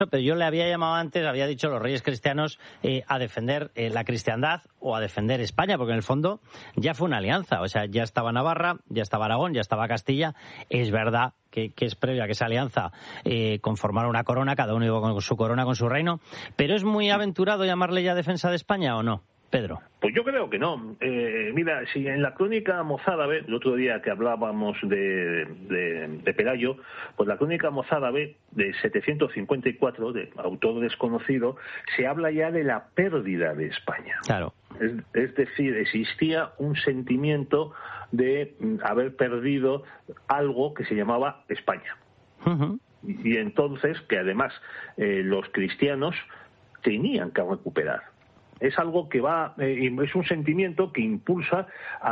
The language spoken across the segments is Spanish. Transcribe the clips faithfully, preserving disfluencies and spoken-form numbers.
Pero yo le había llamado antes, había dicho los reyes cristianos eh, a defender eh, la cristiandad o a defender España, porque en el fondo ya fue una alianza. O sea, ya estaba Navarra, ya estaba Aragón, ya estaba Castilla. Es verdad que, que es previa a que esa alianza eh, conformara una corona, cada uno iba con su corona, con su reino. Pero ¿es muy aventurado llamarle ya defensa de España o no, Pedro? Pues yo creo que no. Eh, mira, si en la crónica mozárabe, el otro día que hablábamos de, de, de Pelayo, pues la crónica mozárabe de setecientos cincuenta y cuatro, de autor desconocido, se habla ya de la pérdida de España. Claro. Es, es decir, existía un sentimiento de haber perdido algo que se llamaba España. Uh-huh. Y, y entonces, que además eh, los cristianos tenían que recuperar. Es algo que va, eh, es un sentimiento que impulsa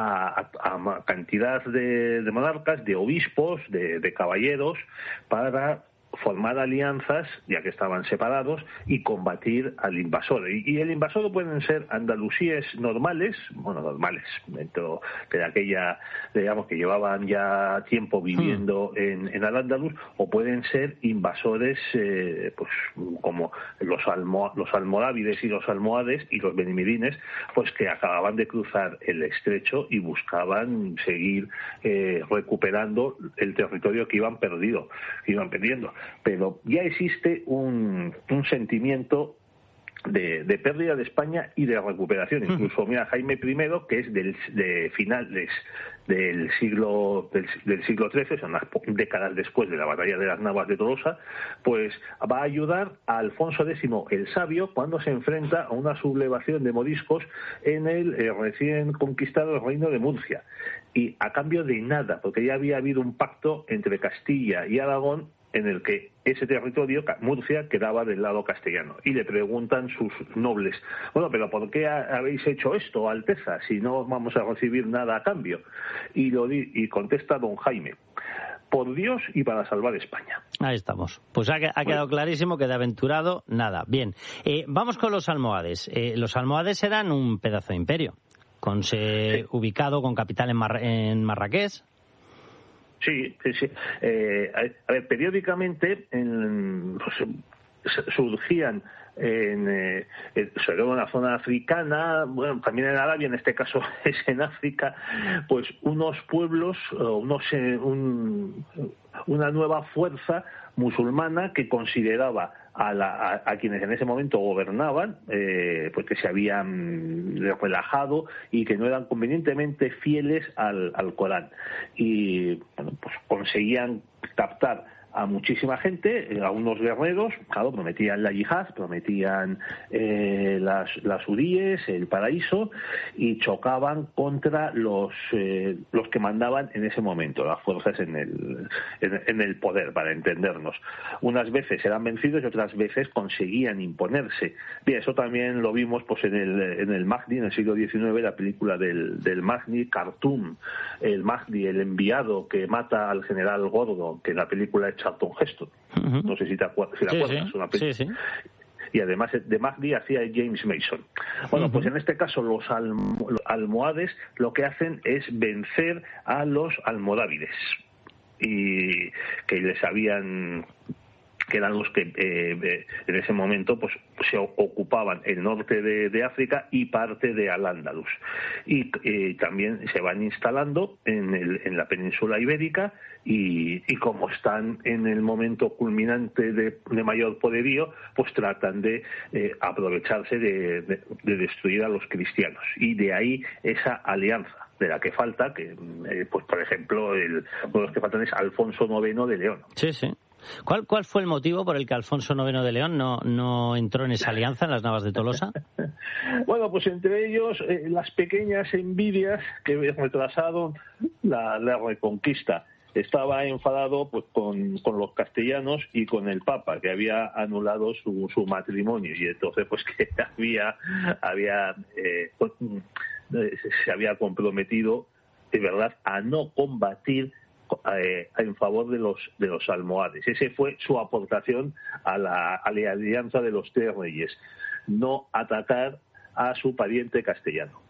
a, a, a cantidad de, de monarcas, de obispos, de, de caballeros, para formar alianzas, ya que estaban separados, y combatir al invasor. Y, y el invasor pueden ser andalusíes normales, bueno, normales, dentro de aquella, digamos, que llevaban ya tiempo viviendo hmm. en, en Al-Ándalus, o pueden ser invasores, eh, pues como los, almo, los almorávides y los almohades y los benimidines, pues que acababan de cruzar el estrecho y buscaban seguir eh, recuperando el territorio que iban perdido, que iban perdiendo. Pero ya existe un, un sentimiento de, de pérdida de España y de recuperación. Incluso, mira, Jaime primero, que es del, de finales del siglo del, del siglo trece, son las décadas después de la batalla de las Navas de Tolosa, pues va a ayudar a Alfonso décimo el Sabio cuando se enfrenta a una sublevación de moriscos en el eh, recién conquistado reino de Murcia. Y a cambio de nada, porque ya había habido un pacto entre Castilla y Aragón en el que ese territorio, Murcia, quedaba del lado castellano. Y le preguntan sus nobles, bueno, pero ¿por qué habéis hecho esto, Alteza, si no vamos a recibir nada a cambio? Y, lo di- y contesta don Jaime, por Dios y para salvar España. Ahí estamos. Pues ha, ha quedado clarísimo que de aventurado, nada. Bien, eh, vamos con los almohades. Eh, los almohades eran un pedazo de imperio, con se, sí. ubicado con capital en, Mar- en Marrakech. Sí, sí, sí. Eh, a ver, periódicamente en, pues, surgían en, eh, sobre una zona africana, bueno, también en Arabia, en este caso es en África, pues unos pueblos, unos, eh, un, una nueva fuerza musulmana que consideraba a, la, a, a quienes en ese momento gobernaban, eh, pues que se habían relajado y que no eran convenientemente fieles al, al Corán. Y bueno, pues conseguían captar a muchísima gente, a unos guerreros, claro, prometían la yihad, prometían eh, las, las huríes, el paraíso, y chocaban contra los eh, los que mandaban en ese momento, las fuerzas en el, en, en el poder, para entendernos. Unas veces eran vencidos y otras veces conseguían imponerse. Bien, eso también lo vimos pues en el, en el Mahdi, en el siglo diecinueve, la película del, del Mahdi, Khartoum, el Mahdi, el enviado que mata al general Gordo, que en la película es Charlton Heston. Uh-huh. No sé si te acuerdas. Si te sí, acuerdas sí. una película. Sí, sí. Y además de Mahdi hacía James Mason. Bueno, uh-huh. pues en este caso los, almo- los almohades lo que hacen es vencer a los almorávides, y que les habían que eran los que eh, en ese momento pues se ocupaban el norte de, de África y parte de Al-Ándalus, y eh, también se van instalando en, el, en la península ibérica, y, y como están en el momento culminante de, de mayor poderío, pues tratan de eh, aprovecharse de, de, de destruir a los cristianos, y de ahí esa alianza de la que falta, que eh, pues por ejemplo el, uno de los que faltan es Alfonso noveno de León. Sí, sí. ¿Cuál, ¿Cuál fue el motivo por el que Alfonso noveno de León no, no entró en esa alianza en las Navas de Tolosa? Bueno, pues entre ellos eh, las pequeñas envidias que retrasaron la, la reconquista. Estaba enfadado pues con, con los castellanos y con el Papa, que había anulado su, su matrimonio, y entonces pues que había había eh, pues, se había comprometido de verdad a no combatir Eh, en favor de los de los almohades. Ese fue su aportación a la, a la alianza de los tres reyes, no atacar a su pariente castellano.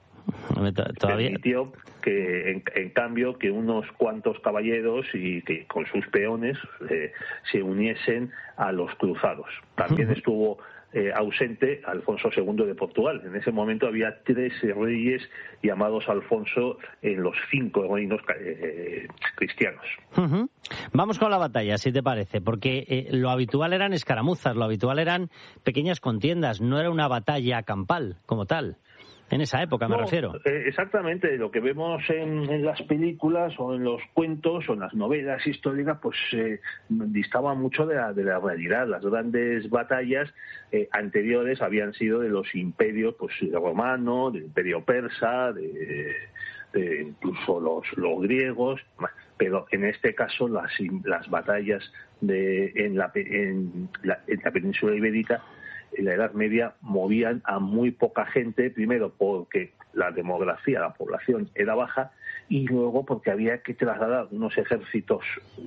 Todavía... permitió que, en, en cambio, que unos cuantos caballeros y que con sus peones eh, se uniesen a los cruzados. También estuvo eh, ausente Alfonso segundo de Portugal. En ese momento había tres reyes llamados Alfonso en los cinco reinos eh, cristianos. Uh-huh. Vamos con la batalla, si te parece, porque eh, lo habitual eran escaramuzas, lo habitual eran pequeñas contiendas, no era una batalla campal como tal. En esa época, me no, refiero. Eh, exactamente, lo que vemos en, en las películas o en los cuentos o en las novelas históricas, pues eh, distaba mucho de la, de la realidad. Las grandes batallas eh, anteriores habían sido de los imperios, pues el romano, del imperio persa, de, de incluso los, los griegos, pero en este caso las, las batallas de, en, la, en, la, en la península ibérica en la Edad Media movían a muy poca gente, primero porque la demografía, la población era baja, y luego porque había que trasladar unos ejércitos,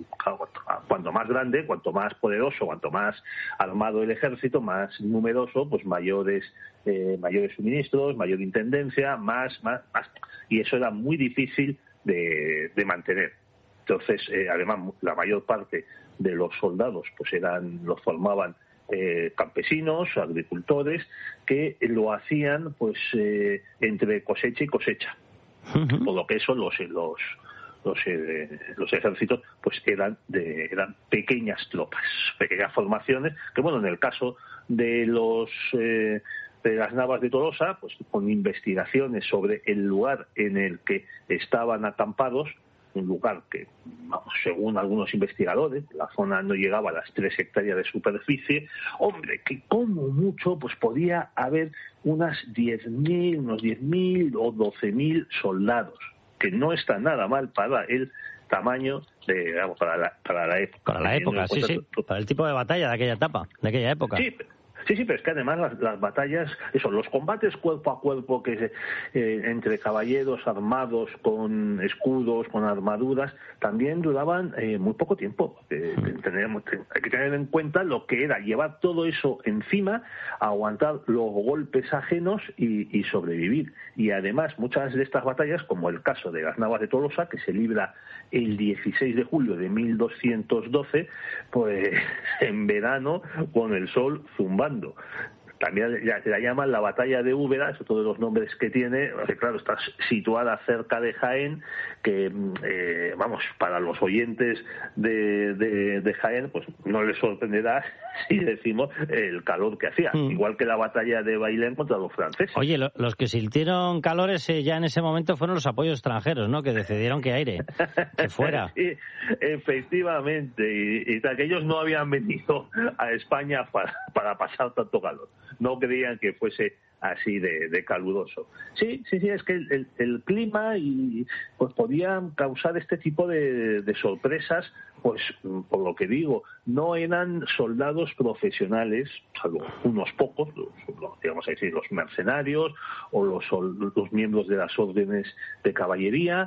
cuanto más grande, cuanto más poderoso, cuanto más armado el ejército, más numeroso, pues mayores eh, mayores suministros, mayor intendencia, más, más, más, y eso era muy difícil de, de mantener. Entonces, eh, además, la mayor parte de los soldados pues eran los formaban Eh, campesinos, agricultores, que lo hacían pues eh, entre cosecha y cosecha. Uh-huh. Por lo que eso los los los, eh, los ejércitos pues eran de eran pequeñas tropas, pequeñas formaciones, que bueno, en el caso de los eh, de las Navas de Tolosa, pues con investigaciones sobre el lugar en el que estaban acampados, un lugar que, vamos, según algunos investigadores, la zona no llegaba a las tres hectáreas de superficie, hombre, que como mucho pues podía haber unas diez mil, unos diez mil o doce mil soldados, que no está nada mal para el tamaño de, digamos, para la, para la época. Para la época, sí, sí, para el tipo de batalla de aquella etapa, de aquella época. Sí, Sí, sí, pero es que además las, las batallas, eso, los combates cuerpo a cuerpo que eh, entre caballeros armados con escudos, con armaduras, también duraban eh, muy poco tiempo. Eh, tenemos, hay que tener en cuenta lo que era llevar todo eso encima, aguantar los golpes ajenos y, y sobrevivir. Y además muchas de estas batallas, como el caso de las Navas de Tolosa, que se libra el dieciséis de julio de mil doscientos doce, pues en verano con el sol zumbando. También la, la llaman la batalla de Úbeda, es otro de los nombres que tiene, porque claro, está situada cerca de Jaén, que eh, vamos, para los oyentes de, de, de Jaén, pues no les sorprenderá si decimos el calor que hacía, mm. igual que la batalla de Bailén contra los franceses. Oye, lo, los que sintieron calores eh, ya en ese momento fueron los apoyos extranjeros, ¿no?, que decidieron que aire, que fuera. Sí, efectivamente, y, y que ellos no habían venido a España para, para pasar tanto calor. No creían que fuese así de, de caluroso. Sí, sí, sí, es que el, el, el clima y pues podían causar este tipo de, de sorpresas, pues por lo que digo, no eran soldados profesionales, salvo unos pocos, los, digamos así, los mercenarios o los, los miembros de las órdenes de caballería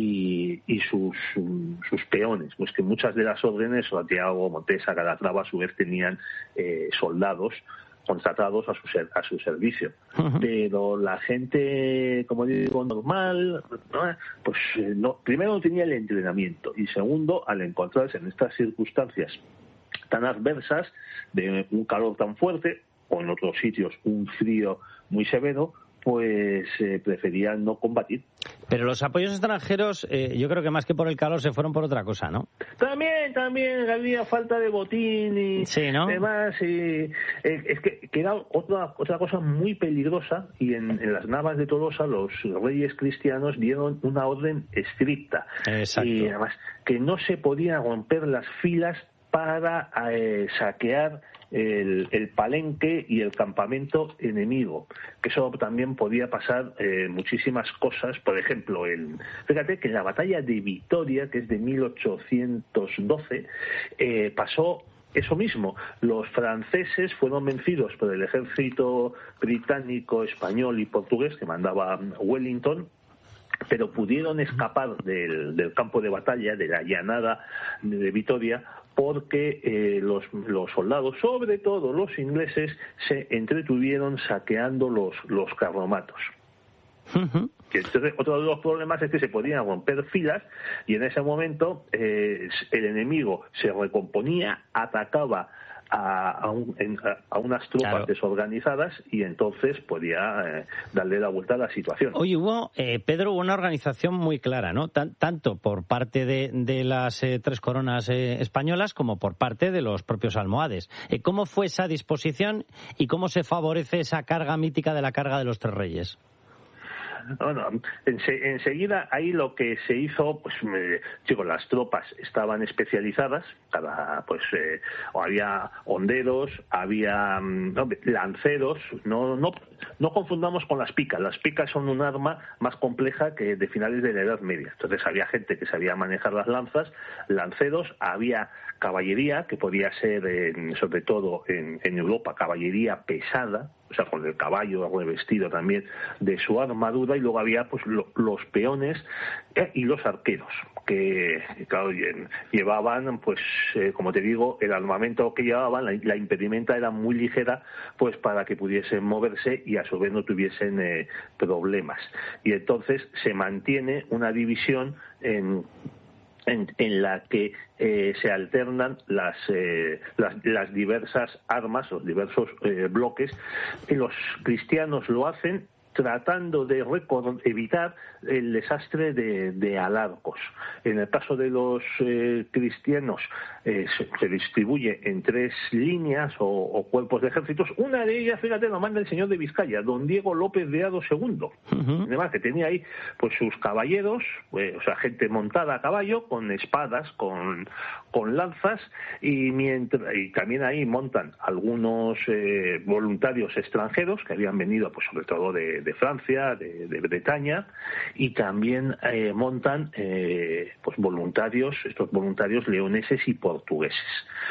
y, y sus, sus peones, pues que muchas de las órdenes, Santiago, Montesa, Calatrava, a su vez tenían eh, soldados contratados a su ser, a su servicio. Uh-huh. Pero la gente, como digo, normal, ¿no? pues no, primero no tenía el entrenamiento y segundo, al encontrarse en estas circunstancias tan adversas, de un calor tan fuerte o en otros sitios un frío muy severo, pues eh, preferían no combatir. Pero los apoyos extranjeros, eh, yo creo que más que por el calor se fueron por otra cosa, ¿no? También, también había falta de botín y sí, ¿no? demás. Y, eh, es que, que era otra, otra cosa muy peligrosa, y en, en las Navas de Tolosa los reyes cristianos dieron una orden estricta. Exacto. Y además que no se podían romper las filas para eh, saquear el, el palenque y el campamento enemigo, que eso también podía pasar eh, muchísimas cosas. Por ejemplo, el, fíjate que en la batalla de Vitoria, que es de mil ochocientos doce, eh, pasó eso mismo. Los franceses fueron vencidos por el ejército británico, español y portugués que mandaba Wellington, pero pudieron escapar del, del campo de batalla, de la llanada de Vitoria, porque eh, los, los soldados, sobre todo los ingleses, se entretuvieron saqueando los, los carromatos. Uh-huh. Y entonces, otro de los problemas es que se podían romper filas y en ese momento eh, el enemigo se recomponía, atacaba a, a, un, a unas tropas claro. desorganizadas y entonces podía eh, darle la vuelta a la situación. Oye, hubo, eh, Pedro, una organización muy clara, ¿no? Tan, tanto por parte de, de las eh, tres coronas eh, españolas como por parte de los propios almohades. Eh, ¿Cómo fue esa disposición y cómo se favorece esa carga mítica de la carga de los tres reyes? Bueno, ense, enseguida ahí lo que se hizo, pues me, chicos, las tropas estaban especializadas, cada, pues eh, había honderos, había no, lanceros, no, no, no confundamos con las picas, las picas son un arma más compleja que de finales de la Edad Media, entonces había gente que sabía manejar las lanzas, lanceros, había caballería, que podía ser, en, sobre todo en, en Europa, caballería pesada, o sea, con el caballo revestido también de su armadura, y luego había pues lo, los peones eh, y los arqueros, que claro, llevaban, pues eh, como te digo, el armamento que llevaban, la, la impedimenta era muy ligera, pues para que pudiesen moverse y a su vez no tuviesen eh, problemas. Y entonces se mantiene una división en En, en la que eh, se alternan las, eh, las las diversas armas, los diversos eh, bloques, y los cristianos lo hacen tratando de evitar el desastre de, de Alarcos. En el caso de los eh, cristianos eh, se, se distribuye en tres líneas o, o cuerpos de ejércitos. Una de ellas, fíjate, lo manda el señor de Vizcaya, don Diego López de Hado segundo. Uh-huh. Además que tenía ahí pues sus caballeros, eh, o sea, gente montada a caballo, con espadas, con, con lanzas, y, mientras, y también ahí montan algunos eh, voluntarios extranjeros que habían venido, pues sobre todo de de Francia, de, de Bretaña, y también eh, montan eh, pues voluntarios, estos voluntarios leoneses y portugueses.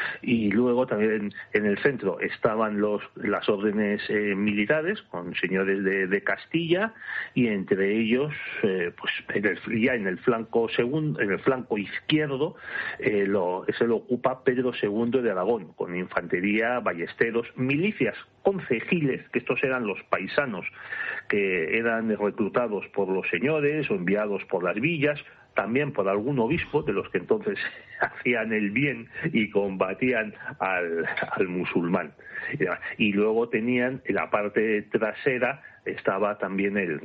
Y luego también en el centro estaban los las órdenes eh, militares con señores de, de Castilla, y entre ellos eh, pues en el, ya en el flanco segundo, en el flanco izquierdo eh, lo, ese lo ocupa Pedro segundo de Aragón, con infantería, ballesteros, milicias concejiles, que estos eran los paisanos que eran reclutados por los señores o enviados por las villas, también por algún obispo de los que entonces hacían el bien y combatían al, al musulmán. Y luego tenían en la parte trasera estaba también el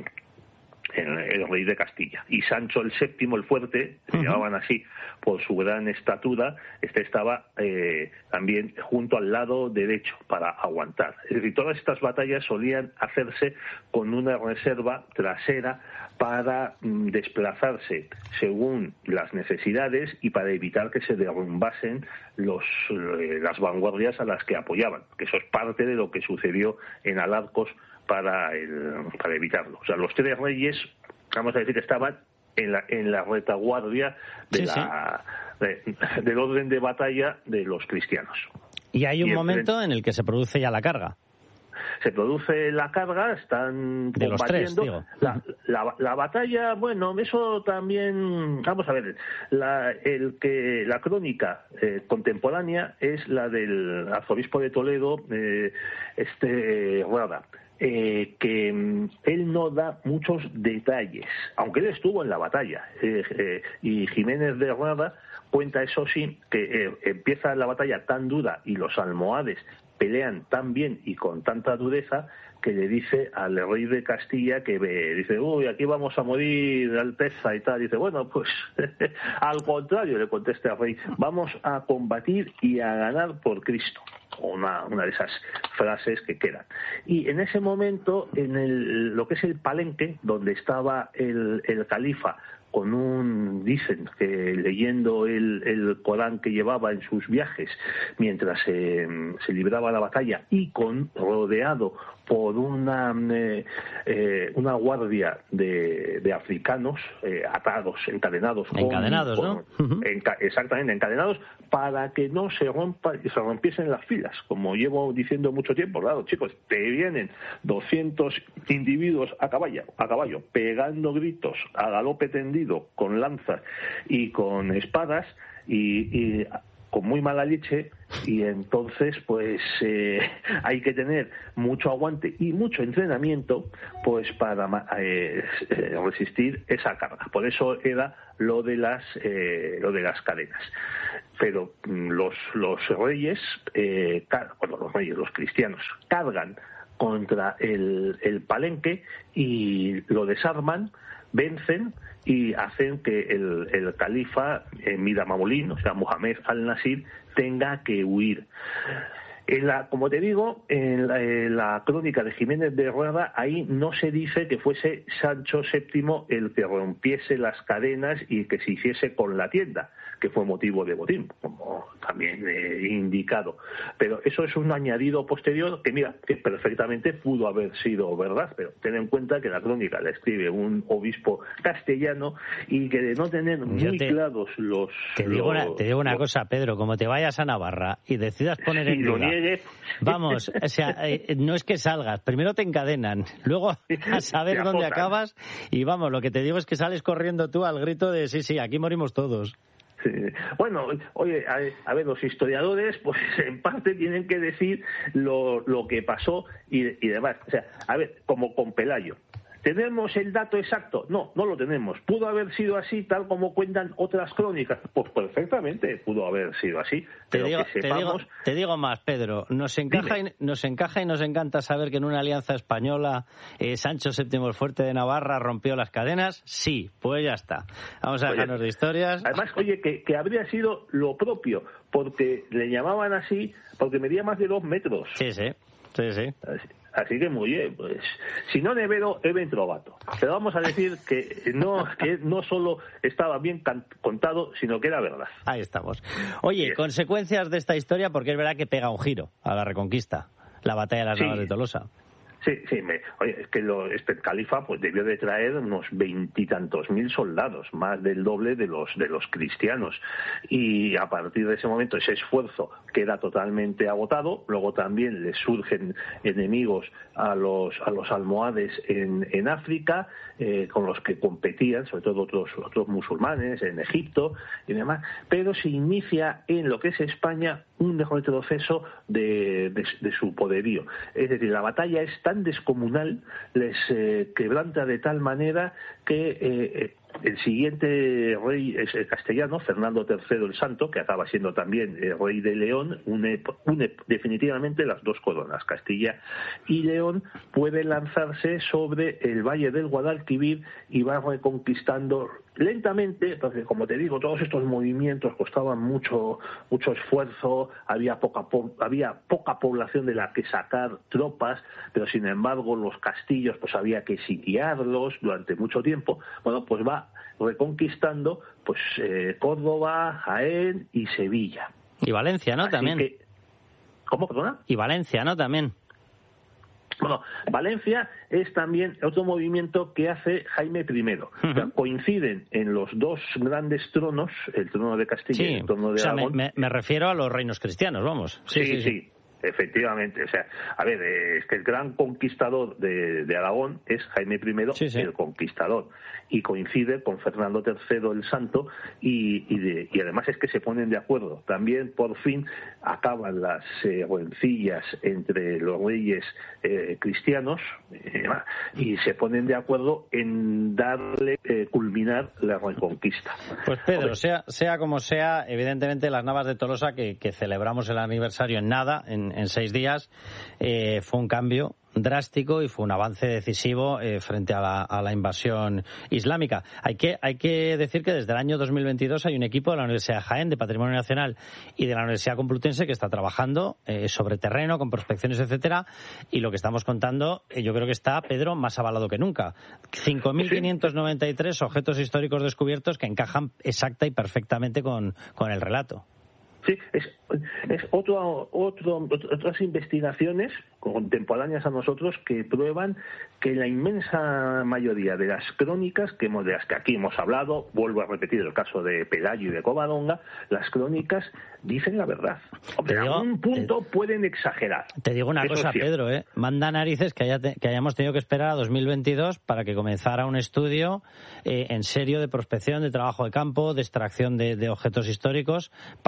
El, el rey de Castilla, y Sancho el séptimo, el fuerte, se uh-huh. llamaban así por su gran estatura, este estaba eh, también junto al lado derecho para aguantar. Es decir, todas estas batallas solían hacerse con una reserva trasera para mm, desplazarse según las necesidades y para evitar que se derrumbasen los, eh, las vanguardias a las que apoyaban, que eso es parte de lo que sucedió en Alarcos para el, para evitarlo. O sea, los tres reyes, vamos a decir que estaban en la, en la retaguardia de sí, la, sí. De, del orden de batalla de los cristianos. Y hay un y momento en el que se produce ya la carga. Se produce la carga, están de combatiendo. Los tres, digo. La, la, la batalla, bueno, eso también, vamos a ver, la, el que la crónica eh, contemporánea es la del arzobispo de Toledo, eh, este Rada. Eh, que mm, él no da muchos detalles, aunque él estuvo en la batalla, eh, eh, y Jiménez de Rada cuenta, eso sí, que eh, empieza la batalla tan dura y los almohades pelean tan bien y con tanta dureza que le dice al rey de Castilla que ve, dice, uy, aquí vamos a morir, Alteza y tal. Dice, bueno, pues al contrario, le contesta al rey, vamos a combatir y a ganar por Cristo. Una, una de esas frases que quedan. Y en ese momento, en el, lo que es el palenque, donde estaba el, el califa, con un, dicen que leyendo el, el Corán que llevaba en sus viajes mientras se, se libraba la batalla, y con rodeado por una eh, eh, una guardia de, de africanos eh, atados, encadenados, encadenados, con, con, ¿no? enca, exactamente, encadenados, para que no se rompa, se rompiesen las filas, como llevo diciendo mucho tiempo. Claro, chicos, te vienen doscientos individuos a caballo, a caballo, pegando gritos a galope tendido, con lanzas y con espadas, y, y con muy mala leche y entonces pues eh, hay que tener mucho aguante y mucho entrenamiento pues para eh, resistir esa carga. Por eso era lo de las eh, lo de las cadenas. Pero los los reyes, eh, bueno, los reyes, los cristianos cargan contra el, el Palenque y lo desarman, vencen y hacen que el, el califa eh, Mir Mamolín, o sea, Mohamed al-Nasir, tenga que huir. En la, como te digo, en la, en la crónica de Jiménez de Rueda, ahí no se dice que fuese Sancho séptimo el que rompiese las cadenas y que se hiciese con la tienda, que fue motivo de botín, como también he indicado. Pero eso es un añadido posterior que, mira, que perfectamente pudo haber sido verdad, pero ten en cuenta que la crónica la escribe un obispo castellano y que de no tener muy te, claros los... Te digo, los, una, te digo una los, cosa, Pedro, como te vayas a Navarra y decidas poner si en duda... Niegue, vamos, o sea, eh, no es que salgas, primero te encadenan, luego a saber dónde acabas y vamos, lo que te digo es que sales corriendo tú al grito de sí, sí, aquí morimos todos. Sí. Bueno, oye, a, a ver, los historiadores, pues en parte tienen que decir lo, lo que pasó y, y demás. O sea, a ver, como con Pelayo. ¿Tenemos el dato exacto? No, no lo tenemos. ¿Pudo haber sido así, tal como cuentan otras crónicas? Pues perfectamente pudo haber sido así. Te pero digo, que sepamos... te, digo, te digo más, Pedro. Nos encaja, y, nos encaja y nos encanta saber que en una alianza española eh, Sancho séptimo el Fuerte de Navarra rompió las cadenas. Sí, pues ya está. Vamos a dejarnos de historias. Además, oye, que, que habría sido lo propio, porque le llamaban así, porque medía más de dos metros. Sí, sí. Sí, sí. Así, así que muy bien, pues si no Nevero, Eben Trovato. Pero vamos a decir que no que no solo estaba bien can- contado, sino que era verdad. Ahí estamos. Oye, bien. Consecuencias de esta historia, porque es verdad que pega un giro a la Reconquista, la batalla de las sí. Navas de Tolosa. Sí, sí, me, oye, es que lo, este califa pues debió de traer unos veintitantos mil soldados, más del doble de los de los cristianos, y a partir de ese momento ese esfuerzo queda totalmente agotado. Luego también le surgen enemigos a los a los almohades en, en África, eh, con los que competían, sobre todo otros otros musulmanes en Egipto y demás, pero se inicia en lo que es España un retroceso de, de, de su poderío. Es decir, la batalla es tan descomunal, les eh, quebranta de tal manera que eh, el siguiente rey es el castellano, Fernando tercero el Santo, que acaba siendo también el rey de León, une, une definitivamente las dos coronas, Castilla y León, puede lanzarse sobre el valle del Guadalquivir y va reconquistando lentamente, porque como te digo, todos estos movimientos costaban mucho mucho esfuerzo, había poca había poca población de la que sacar tropas, pero sin embargo los castillos pues había que sitiarlos durante mucho tiempo. Bueno, pues va reconquistando pues eh, Córdoba, Jaén y Sevilla. Y Valencia, ¿no? Así También. Que... ¿Cómo, perdona? Y Valencia, ¿no? También. Bueno, Valencia es también otro movimiento que hace Jaime primero. Uh-huh. O sea, coinciden en los dos grandes tronos, el trono de Castilla sí. y el trono de o sea, Aragón. Me, me refiero a los reinos cristianos, vamos. Sí, sí, sí. sí. Efectivamente, o sea, a ver, es que el gran conquistador de, de Aragón es Jaime primero, sí, sí. el conquistador, y coincide con Fernando tercero el Santo, y, y, de, y además es que se ponen de acuerdo. También, por fin, acaban las eh, rencillas entre los reyes eh, cristianos eh, y se ponen de acuerdo en darle, eh, culminar la reconquista. Pues Pedro, Hombre, sea, sea como sea, evidentemente las Navas de Tolosa, que, que celebramos el aniversario en nada, en en seis días, eh, fue un cambio drástico y fue un avance decisivo eh, frente a la, a la invasión islámica. Hay que, hay que decir que desde el año dos mil veintidós hay un equipo de la Universidad de Jaén, de Patrimonio Nacional, y de la Universidad Complutense que está trabajando eh, sobre terreno, con prospecciones, etcétera, y lo que estamos contando, eh, yo creo que está, Pedro, más avalado que nunca. cinco mil quinientos noventa y tres objetos históricos descubiertos que encajan exacta y perfectamente con, con el relato. Sí, es, es otro, otro, otras investigaciones contemporáneas a nosotros que prueban que la inmensa mayoría de las crónicas que hemos, de las que aquí hemos hablado, vuelvo a repetir el caso de Pelayo y de Covadonga, las crónicas dicen la verdad. Hombre, digo, a un punto te, pueden exagerar. Te digo una Eso cosa, Pedro, ¿eh? Manda narices que, haya te, que hayamos tenido que esperar a dos mil veintidós para que comenzara un estudio eh, en serio de prospección, de trabajo de campo, de extracción de, de objetos históricos para avalar lo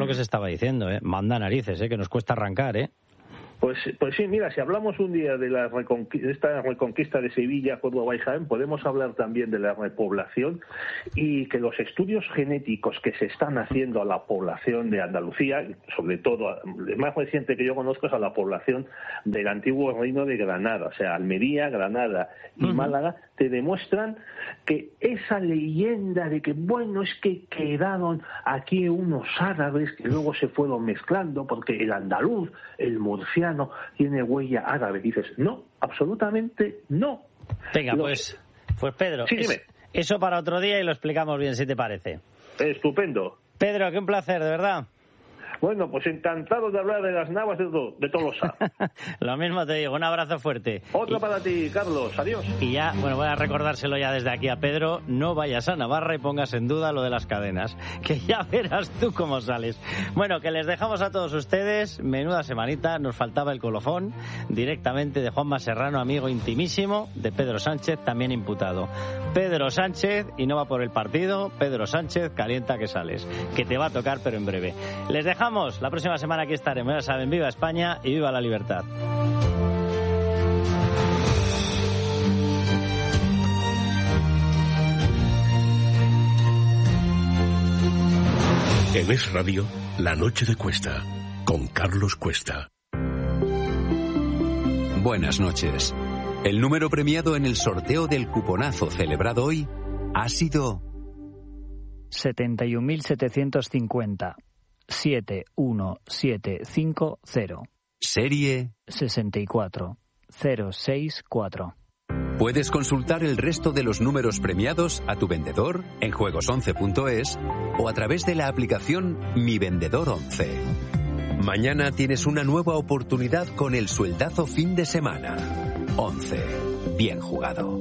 lo que se estaba diciendo, ¿eh? Manda narices, ¿eh? Que nos cuesta arrancar, ¿eh? Pues, pues sí, mira, si hablamos un día de la reconquista, esta reconquista de Sevilla, Córdoba y Jaén, podemos hablar también de la repoblación y que los estudios genéticos que se están haciendo a la población de Andalucía, sobre todo, el más reciente que yo conozco es a la población del antiguo reino de Granada, o sea, Almería, Granada y uh-huh. Málaga, te demuestran que esa leyenda de que, bueno, es que quedaron aquí unos árabes que luego se fueron mezclando porque el andaluz, el murciano, tiene huella árabe. Dices, no, absolutamente no. Venga, Lo... pues, pues Pedro, sí, es, eso para otro día y lo explicamos bien, si te parece. Estupendo. Pedro, qué un placer, de verdad. Bueno, pues encantado de hablar de las navas de, de Tolosa. Lo mismo te digo, un abrazo fuerte. Otro y, para ti, Carlos, adiós. Y ya, bueno, voy a recordárselo ya desde aquí a Pedro, no vayas a Navarra y pongas en duda lo de las cadenas, que ya verás tú cómo sales. Bueno, que les dejamos a todos ustedes, menuda semanita, nos faltaba el colofón, directamente de Juanma Serrano, amigo intimísimo de Pedro Sánchez, también imputado. Pedro Sánchez, y no va por el partido, Pedro Sánchez, calienta que sales, que te va a tocar pero en breve. Les dejamos. La próxima semana aquí estaremos. Ya saben, viva España y viva la libertad. En Es Radio, La Noche de Cuesta, con Carlos Cuesta. Buenas noches. El número premiado en el sorteo del cuponazo celebrado hoy ha sido setenta y un mil setecientos cincuenta. siete uno siete cinco cero. Serie sesenta y cuatro cero seis cuatro. Puedes consultar el resto de los números premiados a tu vendedor en juegos once punto es o a través de la aplicación Mi Vendedor once. Mañana tienes una nueva oportunidad con el sueldazo fin de semana. once. Bien jugado.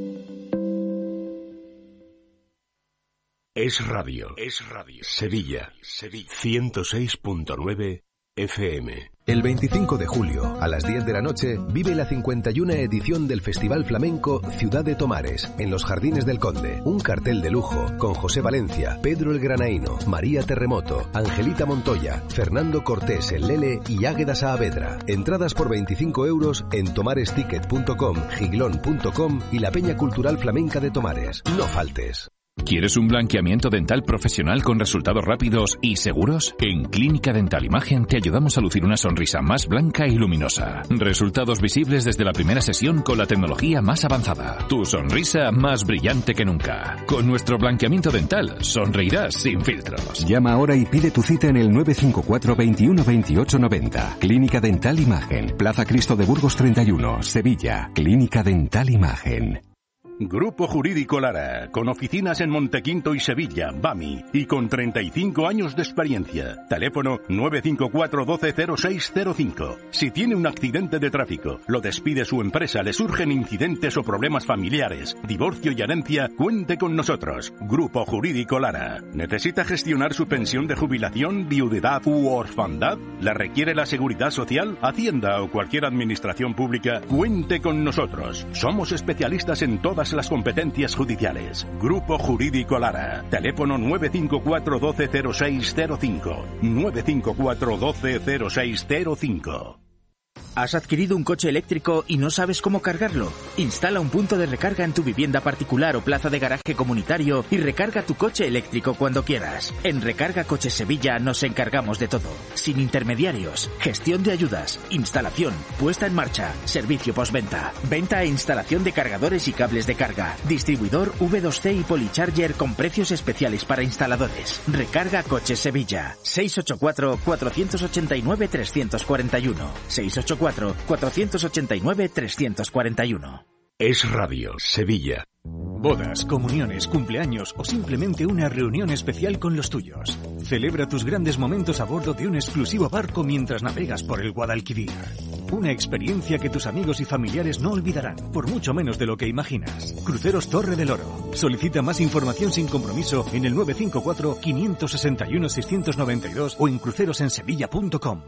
Es Radio. Es Radio. Sevilla. Sevilla. ciento seis punto nueve F M. El veinticinco de julio, a las diez de la noche, vive la cincuenta y una edición del Festival Flamenco Ciudad de Tomares, en los Jardines del Conde. Un cartel de lujo, con José Valencia, Pedro el Granaíno, María Terremoto, Angelita Montoya, Fernando Cortés el Lele y Águeda Saavedra. Entradas por veinticinco euros en tomaresticket punto com, giglón punto com y la Peña Cultural Flamenca de Tomares. No faltes. ¿Quieres un blanqueamiento dental profesional con resultados rápidos y seguros? En Clínica Dental Imagen te ayudamos a lucir una sonrisa más blanca y luminosa. Resultados visibles desde la primera sesión con la tecnología más avanzada. Tu sonrisa más brillante que nunca. Con nuestro blanqueamiento dental sonreirás sin filtros. Llama ahora y pide tu cita en el nueve cinco cuatro, veintiuno, veintiocho, noventa. Clínica Dental Imagen. Plaza Cristo de Burgos treinta y uno, Sevilla. Clínica Dental Imagen. Grupo Jurídico Lara, con oficinas en Montequinto y Sevilla, Bami, y con treinta y cinco años de experiencia. Teléfono nueve cinco cuatro, doce, cero seis cero cinco. Si tiene un accidente de tráfico, lo despide su empresa, le surgen incidentes o problemas familiares, divorcio y herencia, cuente con nosotros. Grupo Jurídico Lara. ¿Necesita gestionar su pensión de jubilación, viudedad u orfandad? ¿La requiere la Seguridad Social, Hacienda o cualquier administración pública? Cuente con nosotros. Somos especialistas en todas las competencias judiciales. Grupo Jurídico Lara. Teléfono nueve cinco cuatro, doce, cero seis cero cinco. nueve cinco cuatro, doce, cero seis cero cinco. ¿Has adquirido un coche eléctrico y no sabes cómo cargarlo? Instala un punto de recarga en tu vivienda particular o plaza de garaje comunitario y recarga tu coche eléctrico cuando quieras. En Recarga Coches Sevilla nos encargamos de todo. Sin intermediarios, gestión de ayudas, instalación, puesta en marcha, servicio postventa, venta e instalación de cargadores y cables de carga, distribuidor V dos C y Policharger con precios especiales para instaladores. Recarga Coches Sevilla. seis ocho cuatro, cuatro ocho nueve, tres cuatro uno. seis ocho cuatro, cuatro ocho nueve, tres cuatro uno. Es Radio, Sevilla. Bodas, comuniones, cumpleaños o simplemente una reunión especial con los tuyos. Celebra tus grandes momentos a bordo de un exclusivo barco mientras navegas por el Guadalquivir. Una experiencia que tus amigos y familiares no olvidarán, por mucho menos de lo que imaginas. Cruceros Torre del Oro. Solicita más información sin compromiso en el nueve cinco cuatro, cinco seis uno, seis nueve dos o en crucerosensevilla punto com.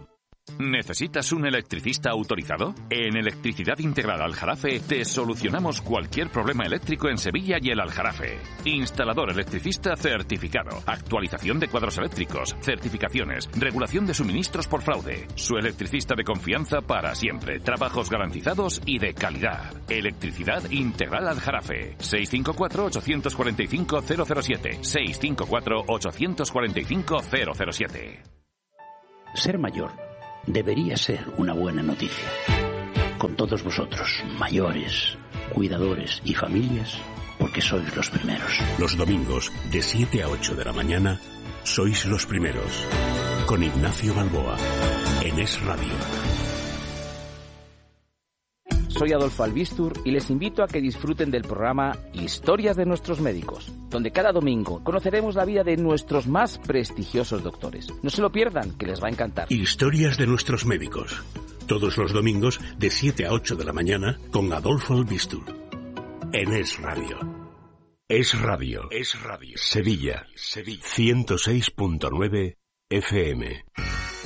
¿Necesitas un electricista autorizado? En Electricidad Integral Aljarafe te solucionamos cualquier problema eléctrico en Sevilla y el Aljarafe. Instalador electricista certificado, actualización de cuadros eléctricos, certificaciones, regulación de suministros por fraude. Su electricista de confianza para siempre, trabajos garantizados y de calidad. Electricidad Integral Aljarafe. seis cinco cuatro, ocho cuatro cinco, cero cero siete. seis cinco cuatro, ocho cuatro cinco, cero cero siete. Ser mayor debería ser una buena noticia. Con todos vosotros, mayores, cuidadores y familias, porque sois los primeros. Los domingos, de siete a ocho de la mañana, sois los primeros. Con Ignacio Balboa, en Es Radio. Soy Adolfo Albistur y les invito a que disfruten del programa Historias de nuestros médicos, donde cada domingo conoceremos la vida de nuestros más prestigiosos doctores. No se lo pierdan, que les va a encantar. Historias de nuestros médicos. Todos los domingos de siete a ocho de la mañana con Adolfo Albistur. En Es Radio. Es Radio. Es Radio. Sevilla. Sevilla. ciento seis punto nueve F M.